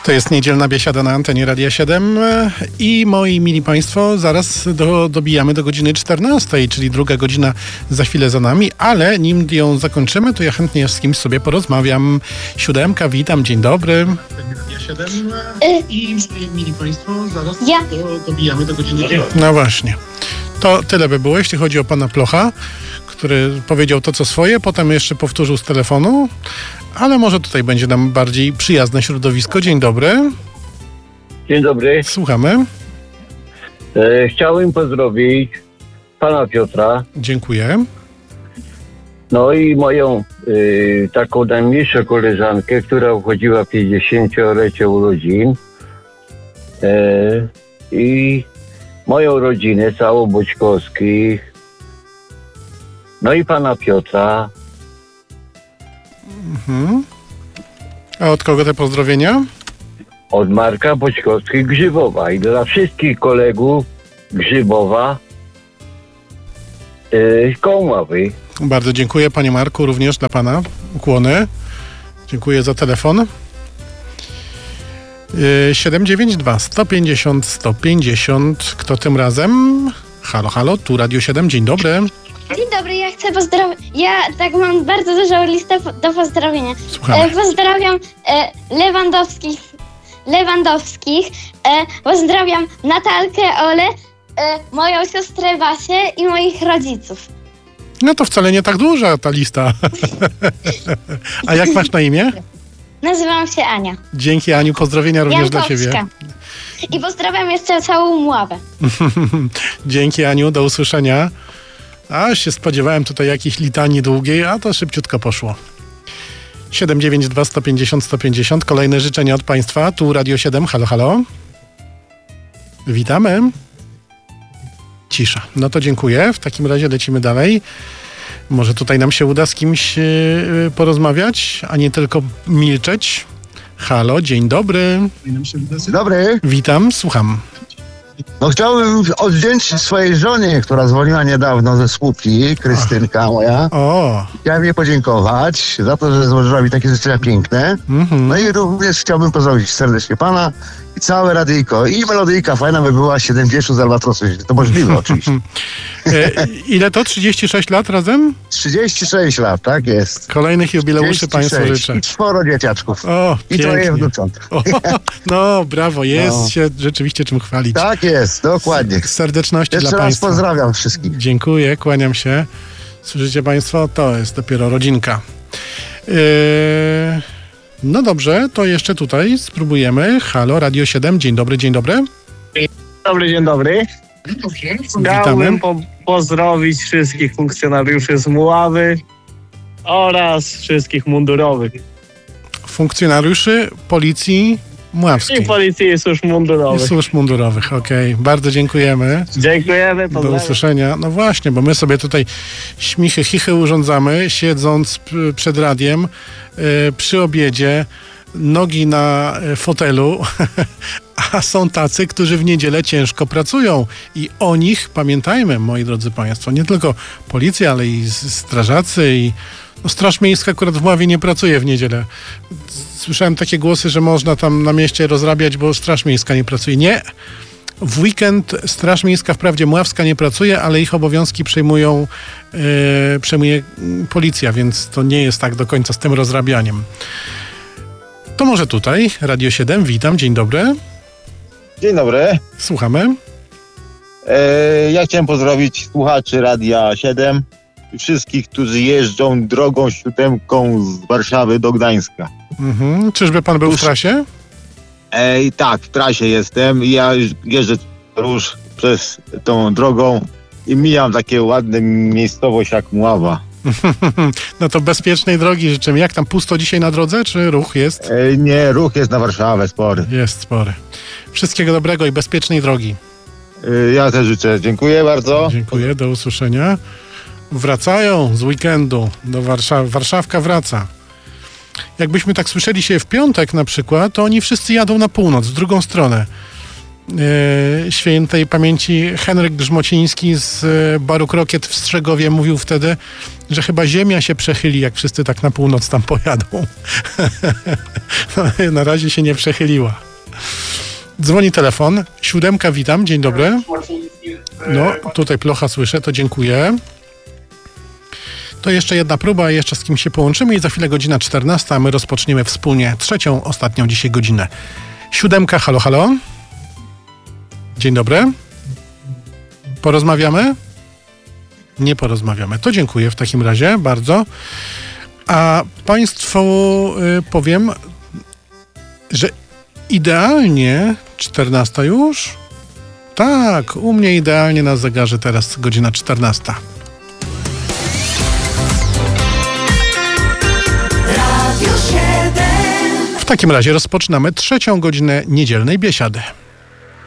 To jest niedzielna biesiada na antenie Radia 7 i moi mili Państwo, zaraz dobijamy do godziny 14, czyli druga godzina za chwilę za nami, ale nim ją zakończymy, to ja chętnie z kimś sobie porozmawiam. Siódemka, witam, dzień dobry. Radia 7 i moi mili Państwo, zaraz dobijamy do godziny 14. No właśnie. To tyle by było, jeśli chodzi o pana Plocha, który powiedział to, co swoje, potem jeszcze powtórzył z telefonu, ale może tutaj będzie nam bardziej przyjazne środowisko. Dzień dobry. Dzień dobry. Słuchamy. Chciałem pozdrowić pana Piotra. Dziękuję. No i moją taką najmniejszą koleżankę, która obchodziła 50-lecie urodzin. I moją rodzinę, całą Boćkowskich. No i pana Piotra. Mhm. A od kogo te pozdrowienia? Od Marka Boćkowskich Grzybowa i dla wszystkich kolegów Grzybowa Kołmawy. Bardzo dziękuję, panie Marku, również dla pana ukłony. Dziękuję za telefon. 792 150 150. Kto tym razem? Halo, halo, tu Radio 7, dzień dobry. Dzień dobry, ja chcę pozdrowić. Ja tak mam bardzo dużą listę do pozdrowienia. Słuchamy. Pozdrawiam Lewandowskich, pozdrawiam Natalkę, Olę, moją siostrę Basię i moich rodziców. No to wcale nie tak duża ta lista. A jak masz na imię? Nazywam się Ania. Dzięki, Aniu, pozdrowienia również dla ciebie. I pozdrawiam jeszcze całą Mławę. Dzięki, Aniu, do usłyszenia. A się spodziewałem tutaj jakiejś litanii długiej, a to szybciutko poszło. 792 150 150. Kolejne życzenia od Państwa. Tu Radio 7. Halo, halo. Witamy. Cisza. No to dziękuję. W takim razie lecimy dalej. Może tutaj nam się uda z kimś porozmawiać, a nie tylko milczeć. Halo, dzień dobry. Dzień dobry. Witam, słucham. No chciałbym odwdzięczyć swojej żonie, która dzwoniła niedawno ze Słupki, Krystynka moja. O. Chciałem jej podziękować za to, że złożyła mi takie życzenia piękne. No i również chciałbym pozdrowić serdecznie pana i całe radyjko. I melodyjka fajna by była 70 z Albatrosu, jeśli to możliwe oczywiście. Ile to? 36 lat razem? 36 lat, tak jest. Kolejnych jubileuszy Państwu życzę. I 4 dzieciaczków. O, i troje wnucząt. No, brawo, jest się rzeczywiście czym chwalić. Tak jest, dokładnie. Serdeczności Jeszcze dla raz Państwa. pozdrawiam wszystkich. Dziękuję, kłaniam się. Słyszycie Państwo? To jest dopiero rodzinka. No dobrze, to jeszcze tutaj spróbujemy. Halo, Radio 7, dzień dobry, dzień dobry. Dzień dobry. Witamy. Chciałbym pozdrowić wszystkich funkcjonariuszy z Mławy oraz wszystkich mundurowych. Funkcjonariuszy Policji Mławskiej. I policji i służb mundurowych. I służb mundurowych, okej. Bardzo dziękujemy. Dziękujemy, Do usłyszenia. No właśnie, bo my sobie tutaj śmichy, chichy urządzamy, siedząc przed radiem, przy obiedzie, nogi na fotelu, a są tacy, którzy w niedzielę ciężko pracują i o nich pamiętajmy, moi drodzy Państwo. Nie tylko policja, ale i strażacy i Straż Miejska akurat w Mławie nie pracuje w niedzielę. Słyszałem takie głosy, że można tam na mieście rozrabiać, bo Straż Miejska nie pracuje. Nie. W weekend Straż Miejska, wprawdzie mławska, nie pracuje, ale ich obowiązki przejmuje policja, więc to nie jest tak do końca z tym rozrabianiem. To może tutaj, Radio 7, witam, dzień dobry. Dzień dobry. Słuchamy. Ja chciałem pozdrowić słuchaczy Radia 7 i wszystkich, którzy jeżdżą drogą 7 z Warszawy do Gdańska. Czyżby pan był w trasie? Tak, w trasie jestem i ja jeżdżę róż przez tą drogą i mijam takie ładne miejscowość jak Mława. No to bezpiecznej drogi życzymy. Jak tam, pusto dzisiaj na drodze, czy ruch jest? Nie, ruch jest na Warszawę spory. Jest spory. Wszystkiego dobrego i bezpiecznej drogi. Ja też życzę. Dziękuję bardzo. Dziękuję, do usłyszenia. Wracają z weekendu do Warszawy. Warszawka wraca. Jakbyśmy tak słyszeli się w piątek na przykład, to oni wszyscy jadą na północ, w drugą stronę. świętej pamięci Henryk Grzmociński z baru Krokiet w Strzegowie mówił wtedy, że chyba ziemia się przechyli, jak wszyscy tak na północ tam pojadą. Na razie się nie przechyliła. Dzwoni telefon. 7, witam, dzień dobry. No, tutaj plocha słyszę, to dziękuję. To jeszcze jedna próba, jeszcze z kim się połączymy i za chwilę godzina 14, a my rozpoczniemy wspólnie trzecią, ostatnią dzisiaj godzinę. 7, halo, halo. Dzień dobry. Porozmawiamy? Nie porozmawiamy. To dziękuję w takim razie bardzo. A Państwu powiem, że idealnie 14 już? Tak, u mnie idealnie na zegarze teraz godzina 14. W takim razie rozpoczynamy trzecią godzinę niedzielnej biesiady.